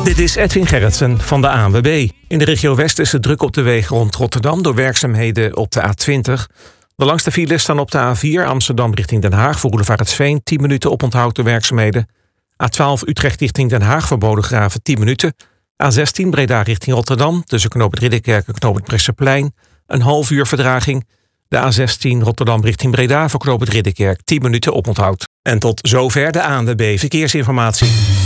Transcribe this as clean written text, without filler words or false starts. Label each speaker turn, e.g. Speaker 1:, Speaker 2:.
Speaker 1: Dit is Edwin Gerritsen van de ANWB. In de regio West is het druk op de wegen rond Rotterdam door werkzaamheden op de A20. De langste files staan op de A4 Amsterdam richting Den Haag voor Roelevaretsveen 10 minuten oponthoud door werkzaamheden. A12 Utrecht richting Den Haag voor Bodegraven 10 minuten. A16 Breda richting Rotterdam tussen knoop het Ridderkerk en knoop het Bresseplein een half uur vertraging. De A16 Rotterdam richting Breda voor knoop het Ridderkerk 10 minuten oponthoud. En tot zover de ANWB Verkeersinformatie.